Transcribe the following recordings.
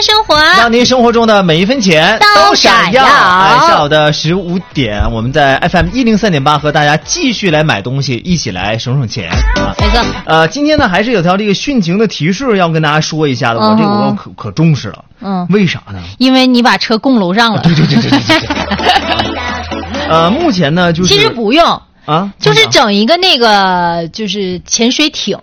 生活， 让您生活中的每一分钱都闪耀。 下午的15点，我们在 FM 103.8和大家继续来买东西，一起来省省钱啊！ 没错。 今天呢还是有条这个殉情的提示要跟大家说一下的，我这个我可重视了。为啥呢？ 因为你把车供楼上了。 对。目前呢就是其实不用啊， 就是整一个那个就是潜水艇。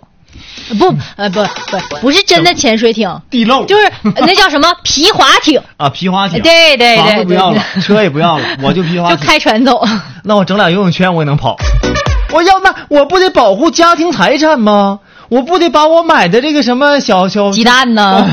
不是真的潜水艇， 地漏就是那叫什么皮划艇啊，皮划艇。 对， 房子不要了，车也不要了，我就皮划艇， 就开船走。 那我整俩游泳圈我也能跑。我不得保护家庭财产吗？我不得把我买的这个什么小鸡蛋呢？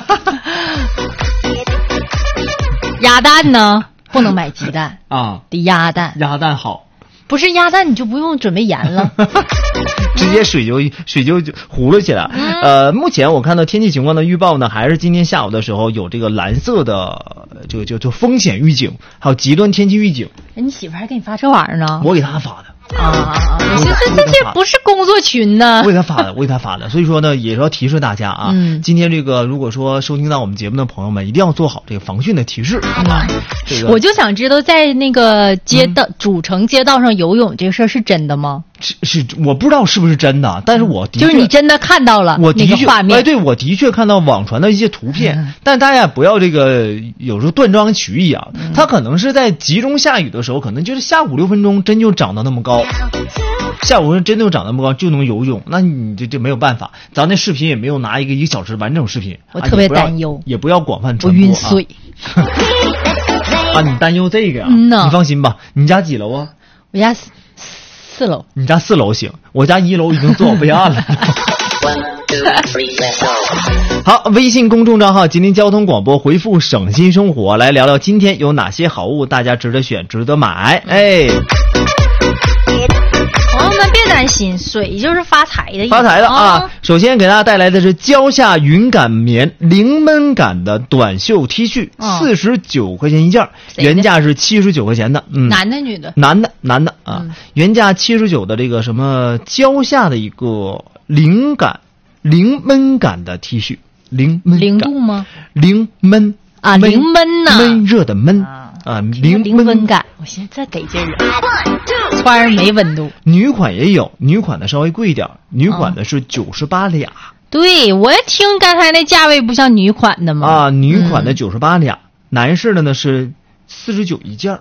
鸭蛋呢？不能买鸡蛋啊， 得鸭蛋。 鸭蛋好。 不是鸭蛋，你就不用准备盐了， 直接水就糊了起来。目前我看到天气情况的预报呢，还是今天下午的时候有这个蓝色的就风险预警，还有极端天气预警。 你媳妇还给你发这玩意儿呢？ 我给她发的。 这不是工作群呢。 我给他发的，所以说呢，也是要提示大家啊。今天这个如果说收听到我们节目的朋友们，一定要做好这个防汛的提示啊。 我就想知道，在那个街道主城街道上游泳这个事儿是真的吗？ 是，我不知道是不是真的，但是我的确就是你真的看到了那个画面。 对，我的确看到网传的一些图片，但大家不要这个有时候断章取义啊。它可能是在集中下雨的时候，可能就是下5-6分钟真就长到那么高。下午真的长那么高就能游泳，那你这没有办法。咱那视频也没有拿1个小时完整视频， 我特别担忧， 也不要广泛传播。 我晕水啊！你担忧这个呀？ 你放心吧。你家几楼啊？ 我家4楼。 你家4楼行，我家1楼已经做好备案了。好，微信公众账号吉林交通广播回复省心生活来聊聊今天有哪些好物大家值得选值得买。 朋友们别担心，水就是发财的意思。 发财的啊！首先给大家带来的是蕉下云感棉零闷感的短袖 T 恤，49块钱一件，原价是79块钱的。 男的女的？ 男的啊，原价79的这个什么蕉下的一个零闷感的 T 恤，零度吗？ 零闷啊，零闷呐， 闷热的闷啊， 零温感。我现在得劲儿了，穿上没温度。 女款也有，女款的稍微贵一点，女款的是98俩。 对，我也听刚才那价位不像女款的吗？ 啊，女款的98俩，男士的呢是49一件。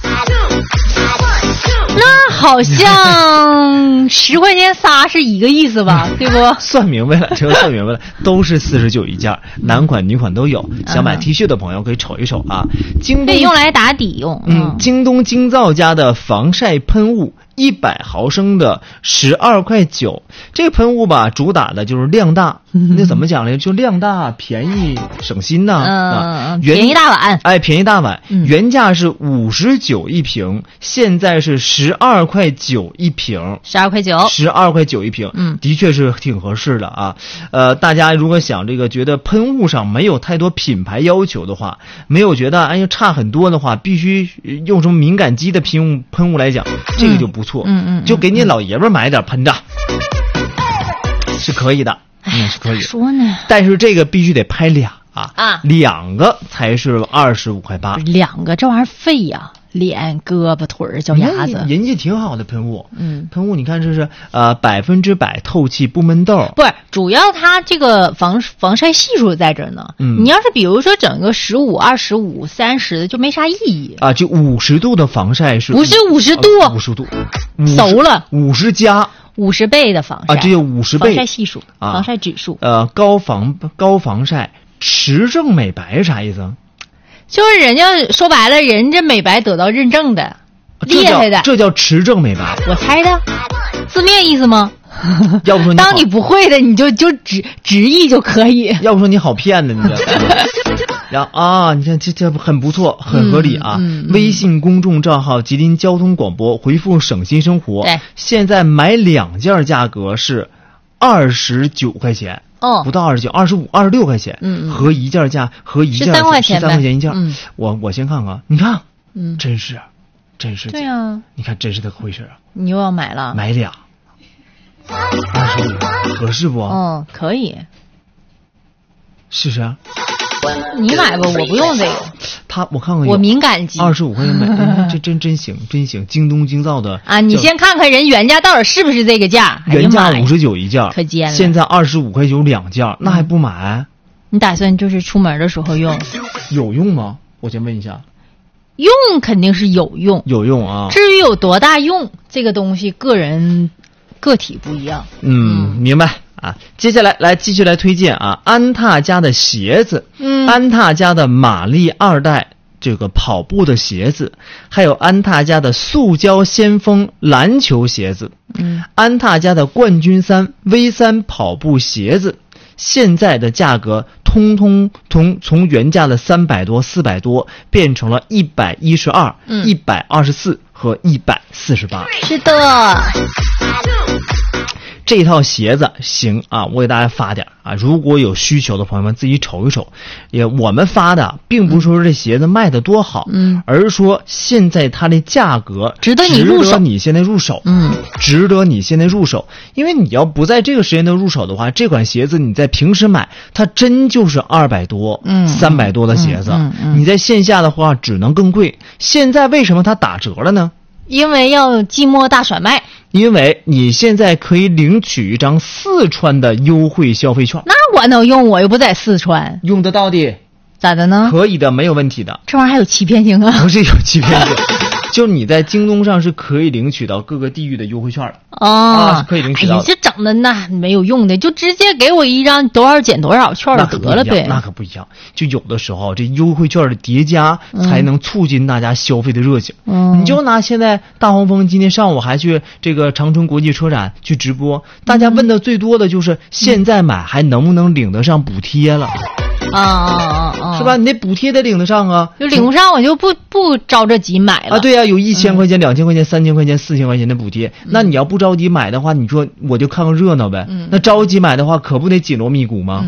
那好像10块钱仨是一个意思吧？对不？ 算明白了，这个算明白了，都是49一件，男款女款都有。想买 T 恤的朋友可以瞅一瞅啊。 可以用来打底用。 京东京造家的防晒喷雾，100毫升的12块9。这个喷雾吧，主打的就是量大。那怎么讲呢？就量大、便宜、省心呐。 便宜大碗。 便宜大碗。原价是59一瓶，现在是12块9一瓶。 12块9 一瓶。的确是挺合适的啊。大家如果想这个觉得喷雾上没有太多品牌要求的话，没有觉得差很多的话，必须用什么敏感肌的喷雾来讲，这个就不错。就给你老爷们买点喷着，是可以的。是可以的。 说呢， 但是这个必须得拍俩，2个才是25块8。 2个这玩意儿费呀，脸、胳膊、腿儿、脚丫子。 人家挺好的喷雾，喷雾你看这是100%透气不闷痘。 不是，主要它这个防晒系数在这儿呢。你要是比如说整个15、25、30的就没啥意义啊。就50度的防晒是不是50度 ？50度， 熟了 50加。 50倍的防晒这有50倍防晒系数防晒指数。 高防晒持证美白啥意思？ 就是人家说白了，人家美白得到认证的，厉害的， 这叫持证美白。 我猜的，字面意思吗？ 要不说当你不会的，你就直译就可以。 要不说你好骗的，你这。你看这很不错，很合理啊。微信公众账号吉林交通广播回复省心生活，现在买2件价格是29块钱。不到29、25、26块钱。合一件价合一件13块钱一件。我先看看，你看，真是。 对啊， 你看真是这回事啊。 你又要买了？ 买俩。25合适不？ 可以。 试试。 你买吧，我不用这个。 我看看， 我敏感肌 ，25块钱买，这真行，京东京造的啊！你先看看人原价到底是不是这个价？ 原价59一件， 可尖了。 现在25块9两件，那还不买？ 你打算就是出门的时候用？ 有用吗？我先问一下。 用肯定是有用， 有用啊。 至于有多大用，这个东西个体不一样。 明白啊。接下来继续来推荐啊，安踏家的鞋子，安踏家的玛丽2代这个跑步的鞋子，还有安踏家的塑胶先锋篮球鞋子，安踏家的冠军3 V3 跑步鞋子，现在的价格通从原价的300多400多变成了112、124和148。 是的。 这套鞋子行啊，我给大家发点啊，如果有需求的朋友们自己瞅一瞅。我们发的并不是说这鞋子卖的多好，而是说现在它的价格值得你现在入手，值得你现在入手。因为你要不在这个时间段入手的话，这款鞋子你在平时买，它真就是200多、300多的鞋子，你在线下的话只能更贵。现在为什么它打折了呢？ 因为要季末大甩卖。 因为你现在可以领取一张4川的优惠消费券。 那我能用？我又不在4川。 用得到的。 咋的呢？ 可以的，没有问题的。 这玩意儿还有欺骗性啊？ 不是有欺骗性，就你在京东上是可以领取到各个地域的优惠券的。是可以领取到的。 这整的那没有用的，就直接给我一张多少减多少券就得了呗。 那可不一样，就有的时候这优惠券的叠加才能促进大家消费的热情。你就拿现在大黄蜂今天上午还去这个长春国际车展去直播，大家问的最多的就是现在买还能不能领得上补贴了。是吧？你那补贴得领得上啊， 就领不上我就不着着急买了啊。对呀，有1000块钱、2000块钱、3000块钱、4000块钱的补贴，那你要不着急买的话，你说我就看个热闹呗。那着急买的话，可不得紧锣密鼓吗？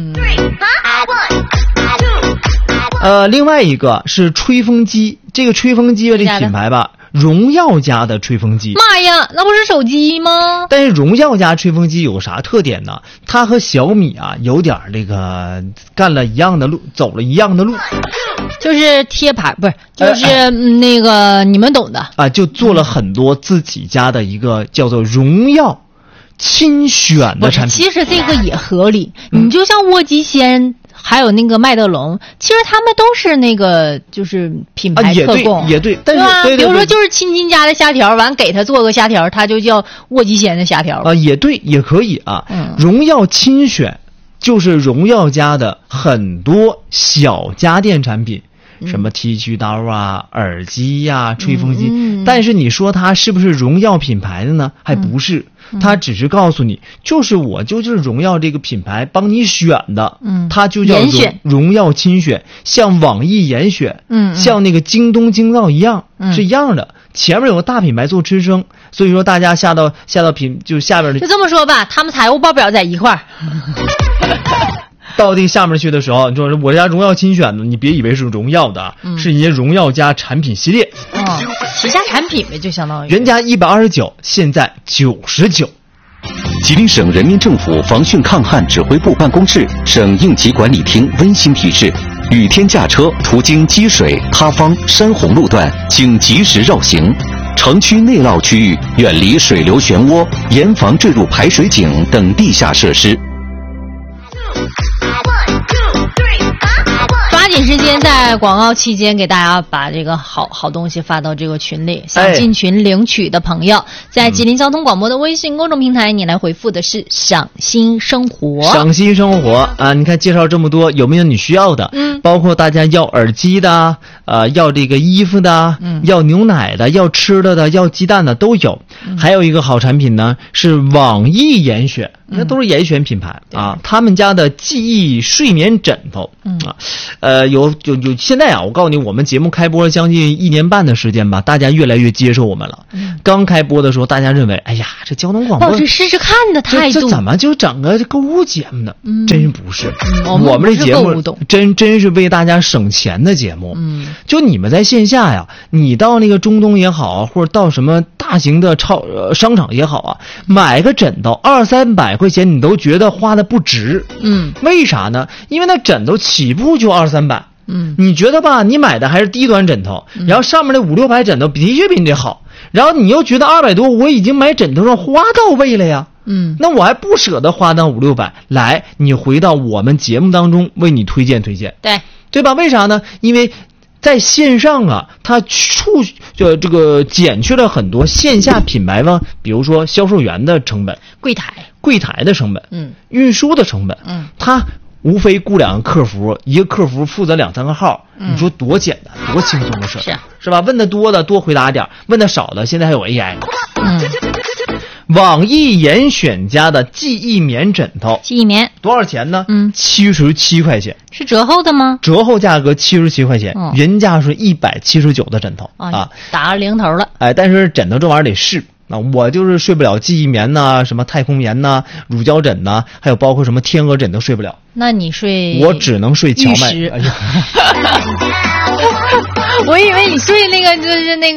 另外一个是吹风机，这个吹风机这品牌吧，荣耀家的吹风机。 妈呀，那不是手机吗？ 但是荣耀家吹风机有啥特点呢？它和小米啊有点这个干了一样的路，走了一样的路， 就是贴牌，不是，就是那个你们懂的啊，就做了很多自己家的一个叫做荣耀亲选的产品。 其实这个也合理，你就像沃吉仙。还有那个麦德龙，其实他们都是那个就是品牌特供， 也对，但是对，比如说就是亲亲家的虾条，完给他做个虾条，他就叫沃吉仙的虾条啊，也对，也可以啊。荣耀亲选就是荣耀家的很多小家电产品，什么剃须刀啊、耳机呀、吹风机，但是你说它是不是荣耀品牌的呢？还不是。他只是告诉你，就是荣耀这个品牌帮你选的，它就叫荣耀亲选，像网易严选，像那个京东京造一样，是一样的。前面有个大品牌做支撑，所以说大家下到就下边的， 就这么说吧，他们财务报表在一块儿。 到这个下面去的时候，你说我家荣耀亲选的，你别以为是荣耀的，是人家荣耀家产品系列， 旗下产品呗，就相当于原价129，现在99。 吉林省人民政府防汛抗旱指挥部办公室、省应急管理厅温馨提示：雨天驾车途经积水、塌方、山洪路段，请及时绕行。城区内涝区域远离水流漩涡，严防坠入排水井等地下设施。 抓紧时间在广告期间给大家把这个好东西发到这个群里，想进群领取的朋友，在吉林交通广播的微信公众平台，你来回复的是赏心生活。 赏心生活啊！你看介绍这么多，有没有你需要的？包括大家要耳机的，要这个衣服的，要牛奶的，要吃的，要鸡蛋的都有。还有一个好产品呢，是网易严选，那都是严选品牌啊。他们家的记忆睡眠枕头有现在啊，我告诉你，我们节目开播了将近1年半的时间吧，大家越来越接受我们了。刚开播的时候，大家认为，哎呀，这交通广播抱着试试看的态度， 这怎么就整个购物节目呢？真不是，我们这节目真是为大家省钱的节目。 就你们在线下呀，你到那个中东也好啊，或者到什么大型的商场也好啊，买个枕头200-300块钱，你都觉得花的不值。为啥呢？因为那枕头起步就200-300。你觉得吧，你买的还是低端枕头，然后上面的500-600枕头的确比你这好，然后你又觉得200多，我已经买枕头上花到位了呀。那我还不舍得花到500-600。来，你回到我们节目当中为你推荐，对吧？为啥呢？因为在线上啊，它这个减去了很多线下品牌方，比如说销售员的成本、柜台的成本、运输的成本，它无非雇2个客服，一个客服负责2-3个号，你说多简单，多轻松的事是吧？问的多的多回答点，问的少的现在还有 AI。网易严选家的记忆棉枕头， 记忆棉多少钱呢？77块钱， 是折后的吗？ 折后价格77块钱，原价是179的枕头啊， 打零头了。 但是枕头这玩意儿得试。我就是睡不了记忆棉呐，什么太空棉呐，乳胶枕呐，还有包括什么天鹅枕都睡不了。 那你睡？ 我只能睡荞麦。 我以为你睡那个就是那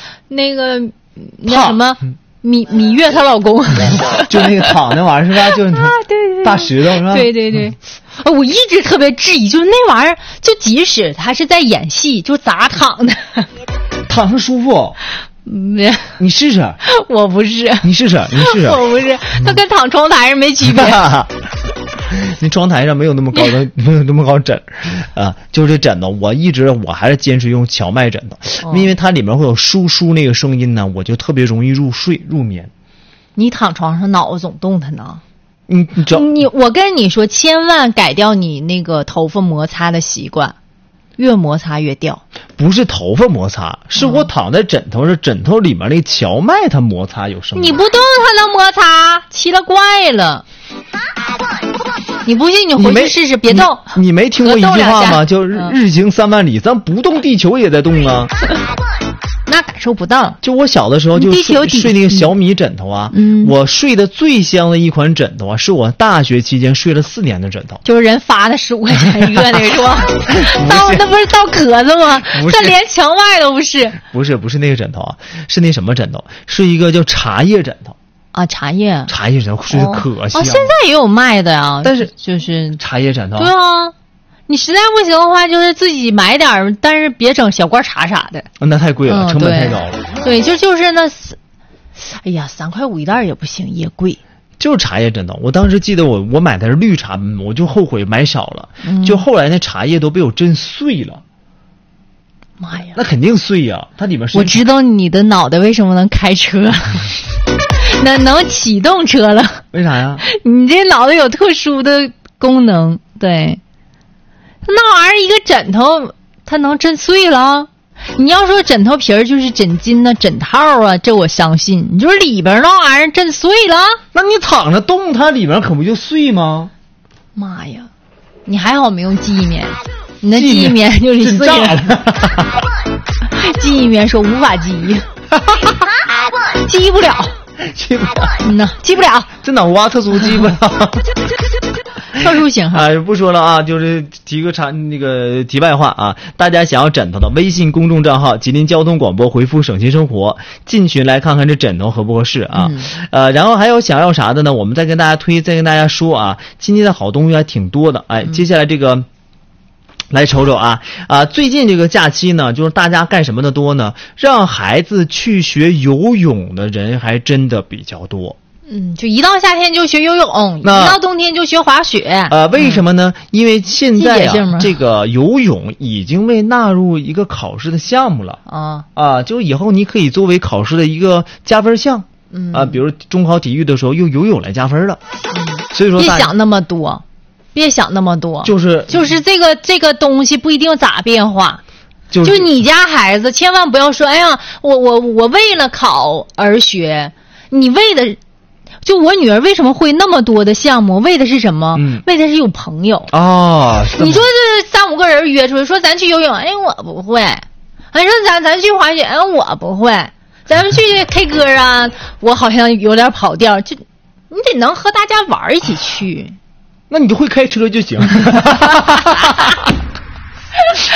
什么芈月她老公， 就那个躺那玩意儿是吧？就是对大石头是吧？ 对。我一直特别质疑，就是那玩意儿，就即使他是在演戏，就咋躺的？ 躺着舒服。你试试。 我不是。 你试试。 我不是，它跟躺床台上没区别。 你窗台上没有那么高的，没有那么高枕啊。就是这枕头，我还是坚持用荞麦枕头，因为它里面会有舒那个声音呢，我就特别容易入眠。 你躺床上脑子总动弹呢。 我跟你说，千万改掉你那个头发摩擦的习惯。越摩擦越掉， 不是头发摩擦，是我躺在枕头上，枕头里面那荞麦它摩擦有声音。 你不动它能摩擦，奇了怪了。你不信你回去试试，别动。 你没听过一句话吗？就日行3万里，咱不动地球也在动啊。 那感受不到。 就我小的时候就睡那个小米枕头啊，我睡的最香的一款枕头啊，是我大学期间睡了4年的枕头。 就是人发的15块钱一个那个是吧？那不是到壳子吗？这连荞麦都不是。 不是那个枕头啊，是那什么枕头？是一个叫茶叶枕头。 啊，茶叶枕头睡得可香。 现在也有卖的呀， 但是就是茶叶枕头。 对啊。你实在不行的话，就是自己买点，但是别整小罐茶啥的。 那太贵了，成本太高了。 对，就是那，哎呀，3块5一袋也不行，也贵。 就是茶叶枕头，我当时记得我买的是绿茶，我就后悔买少了。就后来那茶叶都被我震碎了。 妈呀！ 那肯定碎呀，它里面是。 我知道你的脑袋为什么能开车，能启动车了。 为啥呀？ 你这脑袋有特殊的功能，对。那玩意儿一个枕头，它能震碎了？你要说枕头皮儿就是枕巾啊、枕套啊，这我相信。你就是里边那玩意儿震碎了， 那你躺着动，它里面可不就碎吗？ 妈呀！你还好没用记忆棉，你那记忆棉就是碎了。记忆棉说无法记忆，记不了。记不了。 这脑瓜特殊，记不了。 特殊型号不说了啊，就是提个题外话啊，大家想要枕头的微信公众账号吉林交通广播回复省心生活，进群来看看这枕头合不合适啊。然后还有想要啥的呢，我们再跟大家说啊，今天的好东西还挺多的。接下来这个来瞅瞅啊，最近这个假期呢，就是大家干什么的多呢？让孩子去学游泳的人还真的比较多。 就一到夏天就学游泳，一到冬天就学滑雪。 为什么呢？因为现在这个游泳已经被纳入一个考试的项目了。就以后你可以作为考试的一个加分项。比如中考体育的时候用游泳来加分了。所以说别想那么多，就是这个东西不一定咋变化。就你家孩子千万不要说，哎呀，我为了考而学，你为的。就我女儿为什么会那么多的项目？为的是什么？为的是有朋友。你说这3-5个人约出来，说咱去游泳，哎，我不会。还说咱去滑雪，哎，我不会。咱们去 K 歌啊，我好像有点跑调。就你得能和大家玩一起去。 那你就会开车就行。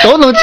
都能去。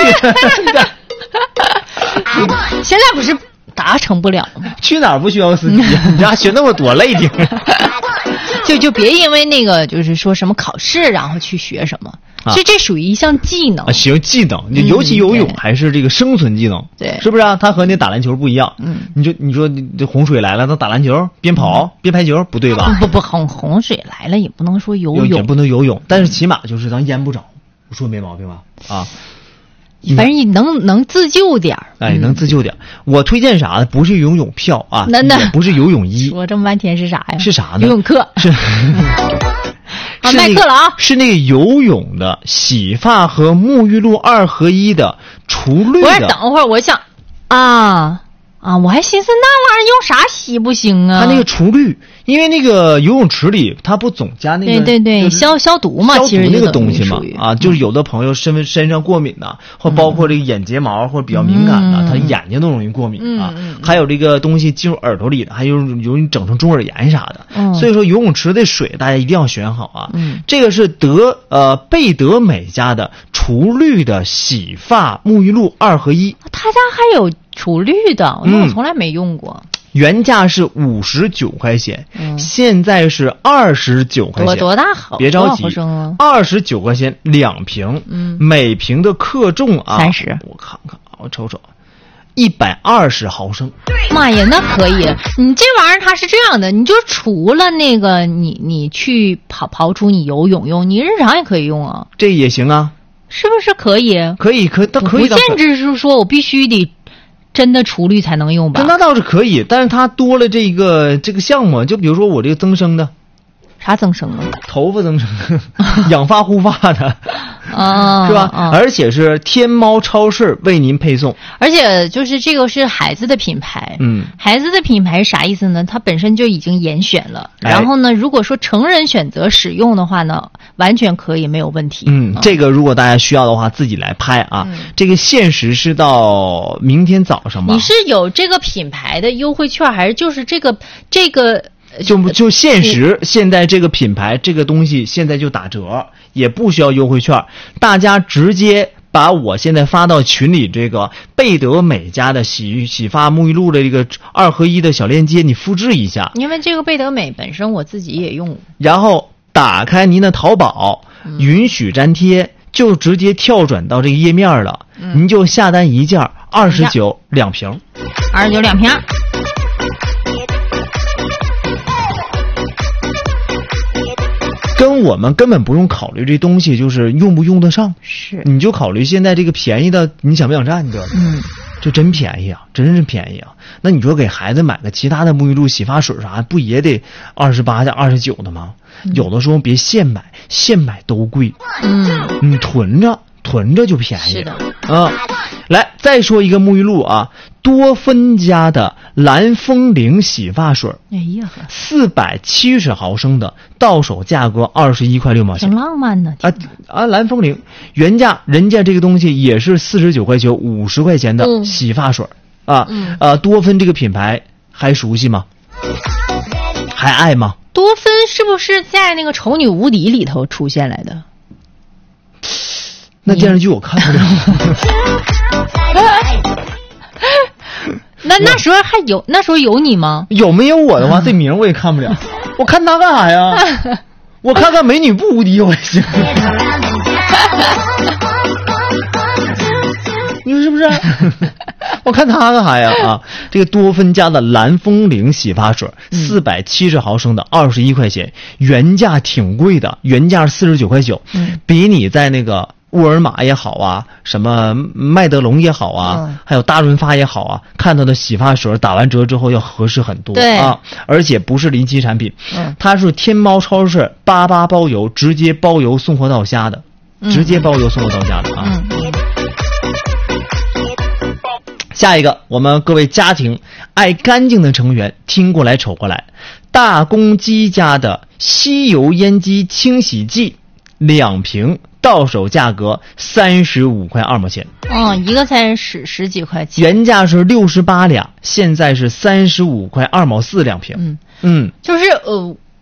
现在不是达成不了吗？ 去哪儿不需要司机？你家学那么多累挺。 就别因为那个就是说什么考试然后去学什么，这属于一项技能。 行，技能，尤其游泳还是这个生存技能， 对， 是不是啊？它和那打篮球不一样。你说这洪水来了，那打篮球边跑边排球不对吧？ 不，洪水来了也不能说游泳， 也不能游泳，但是起码就是咱淹不着，我说没毛病吧？啊。 反正你能自救点儿， 能自救点儿。我推荐啥呢？不是游泳票啊，也不是游泳衣。 说这么半天是啥呀？ 是啥呢？ 游泳课是。 卖课了啊！ 是那个游泳的、洗发和沐浴露2合1的除氯的。 我等会儿，我想我还寻思那玩意儿用啥洗不行啊？ 它那个除氯，因为那个游泳池里它不总加那个对消毒嘛，其实那个东西嘛就是有的朋友身上过敏的，或包括这个眼睫毛或者比较敏感的，他眼睛都容易过敏啊。还有这个东西进入耳朵里的，还有容易整成中耳炎啥的。所以说游泳池的水大家一定要选好啊。这个是贝德美家的除氯的洗发沐浴露2合1。 他家还有除氯的，我从来没用过。 原价是59块钱，现在是29块钱。 多大好？ 别着急，29块钱2瓶，每瓶的克重啊 30。 我看看，我瞅瞅，120毫升。 妈呀，那可以！你这玩意儿它是这样的，你就除了那个你去刨出你游泳用，你日常也可以用啊。 这也行啊， 是不是可以？ 可以， 不限制是说我必须得。真的除氯才能用吧？ 那倒是可以，但是它多了这个项目，就比如说我这个增生的， 啥增生啊？ 头发增生，养发护发的，是吧？而且是天猫超市为您配送， 而且就是这个是孩子的品牌，孩子的品牌是啥意思呢？它本身就已经严选了，然后呢，如果说成人选择使用的话呢，完全可以没有问题。 这个如果大家需要的话，自己来拍啊。这个限时是到明天早上吧？ 你是有这个品牌的优惠券，还是就是这个？ 就限时，现在这个品牌这个东西现在就打折，也不需要优惠券，大家直接把我现在发到群里这个贝德美家的洗发沐浴露的这个2合1的小链接，你复制一下。 因为这个贝德美本身我自己也用， 然后打开您的淘宝，允许粘贴，就直接跳转到这个页面了，您就下单一件，29两瓶 ，29两瓶。 跟我们根本不用考虑这东西就是用不用得上， 是你就考虑现在这个便宜的，你想不想占？你知道吗？就真便宜啊，真是便宜啊。那你说给孩子买个其他的沐浴露、洗发水啥，不也得28的、29的吗？有的时候别现买，现买都贵。你囤着就便宜。 是的啊。来，再说一个沐浴露啊，多芬家的蓝风铃洗发水， 哎呀 ，470毫升的，到手价格21块6毛钱， 挺浪漫的蓝风铃原价人家这个东西也是49块9 50块钱的洗发水多芬这个品牌还熟悉吗？还爱吗？ 多芬是不是在那个丑女无敌里头出现来的？ 那电视剧我看不了。 那时候那时候有你吗？ 有没有我的话，这名我也看不了。我看他干啥呀？我看看美女不无敌我也行。你说是不是？我看他干啥呀？这个多芬家的蓝风铃洗发水，470毫升的，21块钱，原价挺贵的，原价49块9，比你在那个沃尔玛也好啊，什么麦德龙也好啊，还有大润发也好啊，看到的洗发水打完折之后要合适很多啊，而且不是临期产品，它是天猫超市88包邮，直接包邮送货到家的，啊。下一个，我们各位家庭爱干净的成员，听过来瞅过来，大公鸡家的吸油烟机清洗剂2瓶，到手价格35块2毛钱。 一个才十几块钱， 原价是68两，现在是35块2毛4两瓶。 就是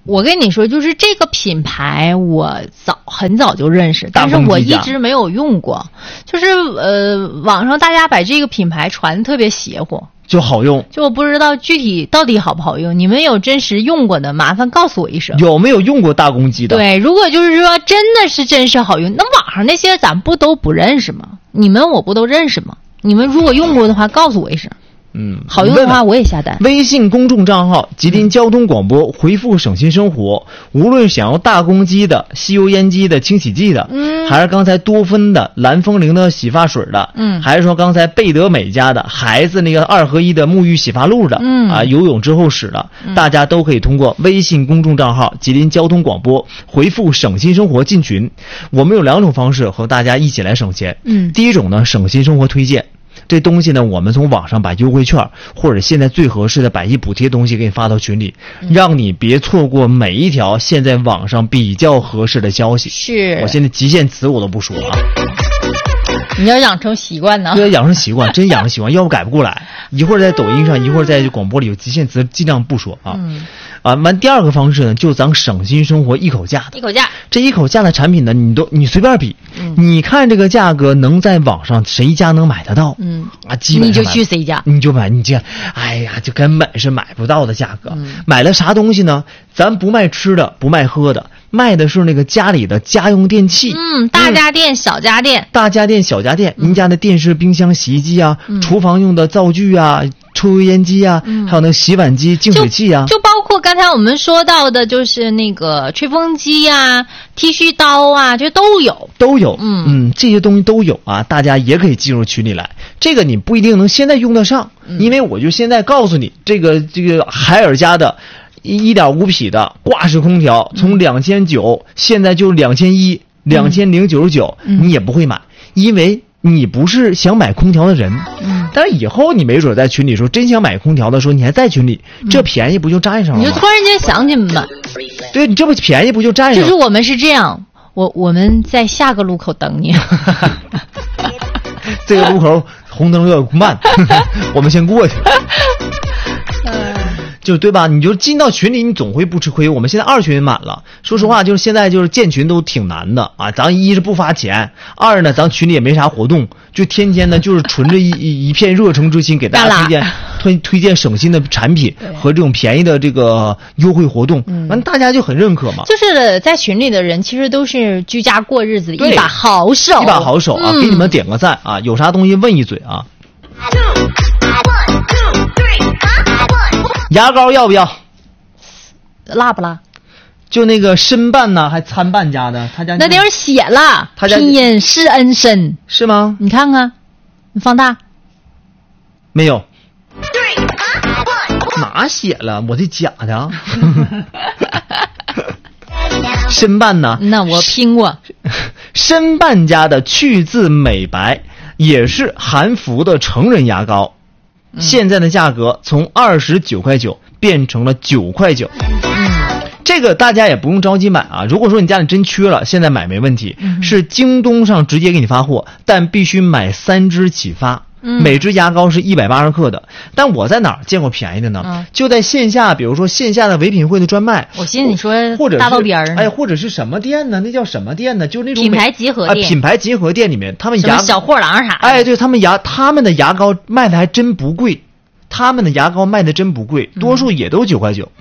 我跟你说，就是这个品牌我很早就认识，但是我一直没有用过。就是网上大家把这个品牌传得特别邪乎， 就好用， 就我不知道具体到底好不好用。你们有真实用过的，麻烦告诉我一声。 有没有用过大公鸡的？ 对，如果就是说真是好用，那网上那些咱不都不认识吗？你们我不都认识吗？你们如果用过的话，告诉我一声。好用的话我也下单。 微信公众账号吉林交通广播，回复省心生活，无论想要大公鸡的、吸油烟机的、清洗剂的，还是刚才多芬的、蓝风铃的洗发水的，还是说刚才贝德美家的孩子那个2合1的沐浴洗发露的，游泳之后使的，大家都可以通过微信公众账号吉林交通广播回复省心生活进群。我们有2种方式和大家一起来省钱。第一种呢，省心生活推荐。这东西呢，我们从网上把优惠券或者现在最合适的110补贴东西给你发到群里，让你别错过每一条现在网上比较合适的消息。 是， 我现在极限词我都不说啊。 你要养成习惯呢？ 对，养成习惯，真养成习惯，要不改不过来。一会儿在抖音上，一会儿在广播里有极限词，尽量不说啊。完第2个方式呢，就咱省心生活一口价的。这一口价的产品呢，你随便比，你看这个价格能在网上谁家能买得到？基本上你就去谁家， 你就买，你这，哎呀，就根本是买不到的价格。买了啥东西呢？咱不卖吃的，不卖喝的，卖的是那个家里的家用电器。 大家电、小家电。 大家电、小家电，您家的电视、冰箱、洗衣机啊，厨房用的灶具啊，抽油烟机啊，还有那个洗碗机、净水器啊， 就包括刚才我们说到的，就是那个吹风机啊、剃须刀啊，这都有。这些东西都有啊，大家也可以进入群里来。这个你不一定能现在用得上，因为我就现在告诉你，这个海尔家的1.5匹的挂式空调，从2900现在就2100、2099，你也不会买，因为你不是想买空调的人。但是以后你没准在群里说真想买空调的时候，你还在群里，这便宜不就占上了吗？你就突然间想起买， 对，你这不便宜不就占上了？ 就是我们是这样，我们在下个路口等你。 这个路口红灯有点慢，我们先过去。就对吧？你就进到群里，你总会不吃亏。我们现在2群满了，说实话，就是现在就是建群都挺难的啊。咱一是不发钱，2呢，咱群里也没啥活动，就天天呢就是纯着一片热诚之心给大家推荐省心的产品和这种便宜的这个优惠活动，完大家就很认可嘛。 就是在群里的人其实都是居家过日子的一把好手啊，给你们点个赞啊！有啥东西问一嘴啊。牙膏要不要？ 辣不辣？ 就那个申办呢，还参办家的，他家那地方写了，拼音施恩申是吗？ 你看看，你放大没有？哪写了？我这假的啊。申办呢？ 那我拼过。 申办家的去渍美白也是含氟的成人牙膏。现在的价格从29.9块变成了9块9。这个大家也不用着急买啊。如果说你家里真缺了，现在买没问题，是京东上直接给你发货，但必须买3支起发。每支牙膏是180克的。但我在哪儿见过便宜的呢？就在线下，比如说线下的唯品会的专卖。 我寻思你说或者大道边哎，或者是什么店呢？那叫什么店呢？就那种品牌集合店。 品牌集合店里面，他们什么小货郎啥的。 哎，对，他们的牙膏卖的还真不贵，多数也都9块9。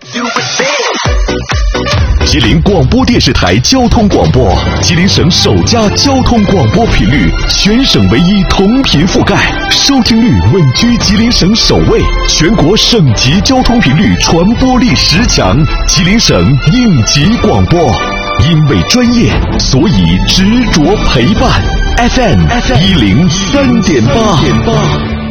吉林广播电视台交通广播，吉林省首家交通广播频率，全省唯一同频覆盖，收听率稳居吉林省首位，全国省级交通频率传播力10强，吉林省应急广播。因为专业，所以执着陪伴。FM 103.8。